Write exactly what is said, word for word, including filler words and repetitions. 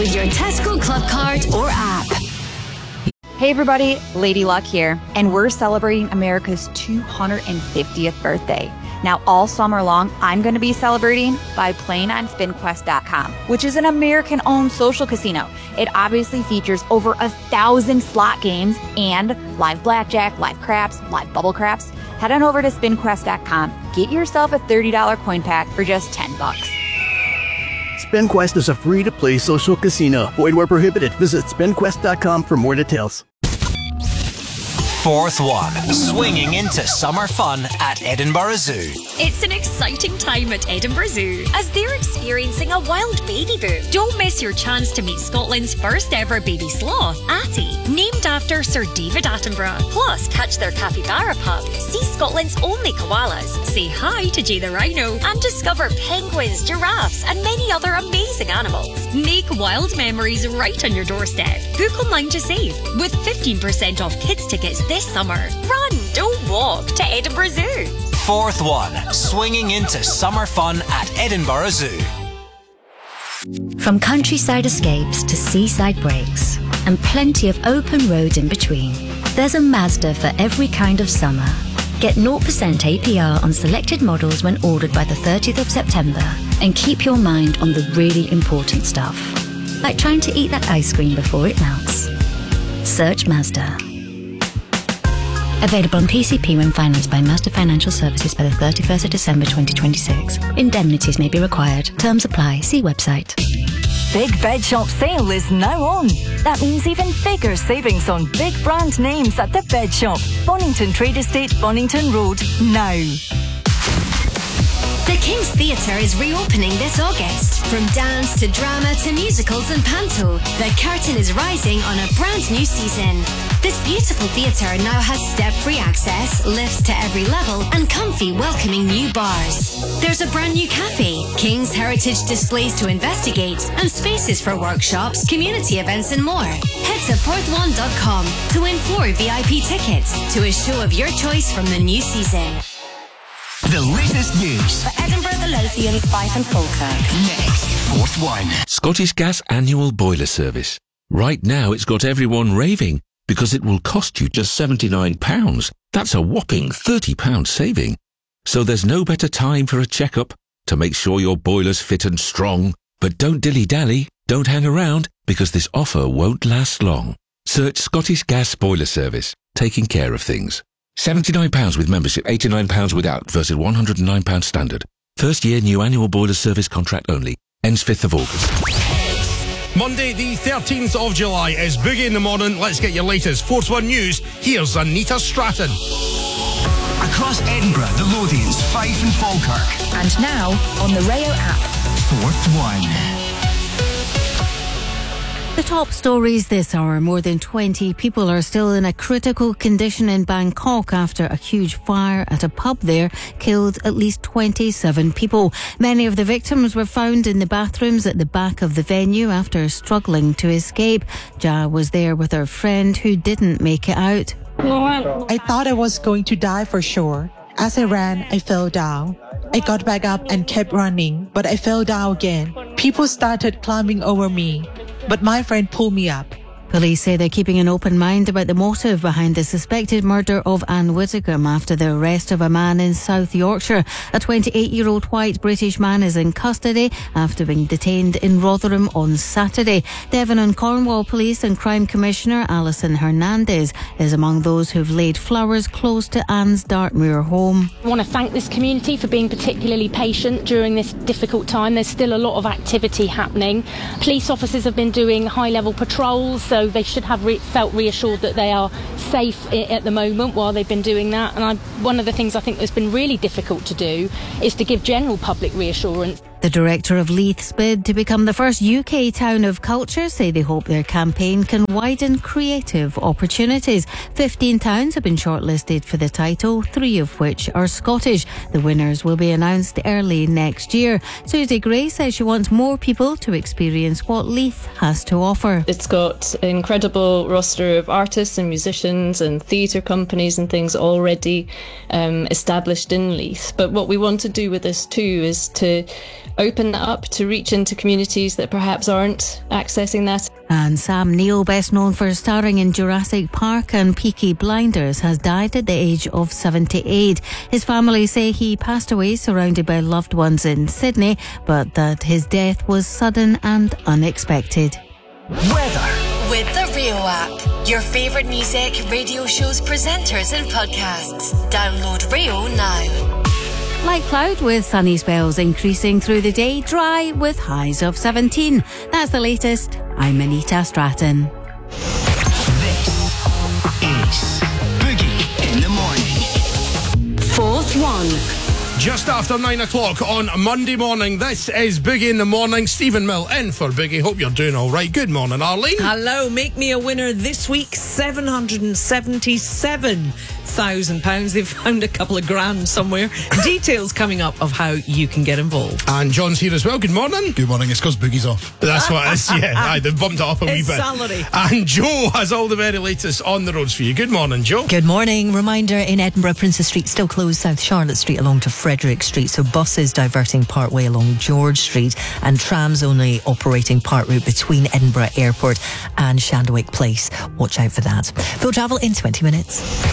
with your Tesco Club card or app. Hey everybody, Lady Luck here, and we're celebrating America's two hundred fiftieth birthday. Now all summer long, I'm going to be celebrating by playing on spin quest dot com, which is an American-owned social casino. It obviously features over a thousand slot games and live blackjack, live craps, live bubble craps. Head on over to spin quest dot com, get yourself a thirty dollars coin pack for just ten bucks. SpinQuest is a free-to-play social casino. Void where prohibited. Visit spin quest dot com for more details. Fourth one, swinging into summer fun at Edinburgh Zoo. It's an exciting time at Edinburgh Zoo as they're experiencing a wild baby boom. Don't miss your chance to meet Scotland's first ever baby sloth, Attie, named after Sir David Attenborough. Plus, catch their capybara pup, see Scotland's only koalas, say hi to Jay the rhino, and discover penguins, giraffes, and many other amazing animals. Make wild memories right on your doorstep. Book online to save with fifteen percent off kids tickets this summer. Run, don't walk to Edinburgh Zoo. Fourth one, swinging into summer fun at Edinburgh Zoo. From countryside escapes to seaside breaks, and plenty of open road in between, there's a Mazda for every kind of summer. Get zero percent A P R on selected models when ordered by the thirtieth of September, and keep your mind on the really important stuff, like trying to eat that ice cream before it melts. Search Mazda. Available on P C P when financed by Mazda Financial Services by the thirty-first of December twenty twenty-six. Indemnities may be required. Terms apply. See website. Big Bed Shop sale is now on. That means even bigger savings on big brand names at the Bed Shop. Bonington Trade Estate, Bonington Road, now. The King's Theatre is reopening this August. From dance to drama to musicals and panto, the curtain is rising on a brand new season. This beautiful theatre now has step-free access, lifts to every level, and comfy, welcoming new bars. There's a brand new cafe, King's Heritage displays to investigate, and spaces for workshops, community events, and more. Head to fourth one dot com to win four V I P tickets to a show of your choice from the new season. The latest news For Edinburgh, the Lothians, Fife and Falkirk. next. Fourth one. Scottish Gas annual boiler service. Right now it's got everyone raving because it will cost you just seventy-nine pounds. That's a whopping thirty pounds saving. So there's no better time for a checkup to make sure your boiler's fit and strong. But don't dilly-dally, don't hang around, because this offer won't last long. Search Scottish Gas Boiler Service, taking care of things. seventy-nine pounds with membership, eighty-nine pounds without, versus one hundred and nine pounds standard. First year new annual boiler service contract only. Ends fifth of August. Monday the thirteenth of July is Boogie in the Morning. Let's get your latest Fourth One news. Here's Anita Stratton. Across Edinburgh, the Lothians, Fife and Falkirk. And now on the Rayo app. Fourth One. The top stories this hour. More than twenty people are still in a critical condition in Bangkok after a huge fire at a pub there killed at least twenty-seven people. Many of the victims were found in the bathrooms at the back of the venue after struggling to escape. Ja was there with her friend who didn't make it out. I thought I was going to die for sure. As I ran, I fell down. I got back up and kept running, but I fell down again. People started climbing over me, but my friend pulled me up. Police say they're keeping an open mind about the motive behind the suspected murder of Anne Widdicombe after the arrest of a man in South Yorkshire. A twenty-eight-year-old white British man is in custody after being detained in Rotherham on Saturday. Devon and Cornwall Police and Crime Commissioner Alison Hernandez is among those who've laid flowers close to Anne's Dartmoor home. I want to thank this community for being particularly patient during this difficult time. There's still a lot of activity happening. Police officers have been doing high-level patrols, so they should have re- felt reassured that they are safe I- at the moment while they've been doing that. And I, one of the things I think that's been really difficult to do is to give general public reassurance. The director of Leith's bid to become the first U K town of culture say they hope their campaign can widen creative opportunities. Fifteen towns have been shortlisted for the title, three of which are Scottish. The winners will be announced early next year. Susie Gray says she wants more people to experience what Leith has to offer. It's got an incredible roster of artists and musicians and theatre companies and things already um, established in Leith. But what we want to do with this too is to open that up to reach into communities that perhaps aren't accessing that. And Sam Neill, best known for starring in Jurassic Park and Peaky Blinders, has died at the age of seventy-eight. His family say he passed away surrounded by loved ones in Sydney, but that his death was sudden and unexpected. Weather. With the Rio app, your favourite music, radio shows, presenters and podcasts. Download Rio now. Light cloud with sunny spells increasing through the day, dry with highs of seventeen. That's the latest. I'm Anita Stratton. This is Boogie in the Morning. Fourth one. Just after nine o'clock on Monday morning, this is Boogie in the Morning. Stephen Mill in for Boogie. Hope you're doing all right. Good morning, Arlene. Hello. Make me a winner this week. seven hundred seventy-seven thousand pounds. They've found a couple of grand somewhere. Details coming up of how you can get involved. And John's here as well. Good morning. Good morning. It's because Boogie's off. That's what it is. Yeah, aye, they've bumped it up a It's wee bit. salary. And Joe has all the very latest on the roads for you. Good morning, Joe. Good morning. Reminder, in Edinburgh, Princess Street still closed South Charlotte Street along to Frederick Street, so buses diverting part way along George Street and trams only operating part route between Edinburgh Airport and Shandwick Place. Watch out for that. Full travel in twenty minutes.